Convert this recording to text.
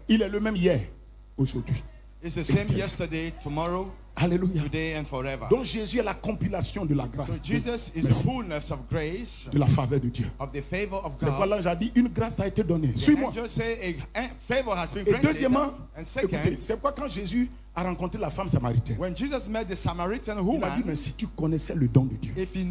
Il est le même hier, aujourd'hui. It's the same yesterday, tomorrow, Alléluia. today, and forever. Donc Jésus est la compilation de la grâce. So Jesus is the fullness of grace, de la faveur de Dieu. of the favor of C'est quoi God. l'ange a dit? Une grâce t'a été donnée. The Suis-moi. angel say a favor has been Et granted. deuxièmement, And écoutez, second, c'est pourquoi quand Jésus a rencontré la femme samaritaine, when Jesus met the Samaritan il a dit, mais woman, si tu connaissais le don de Dieu, if he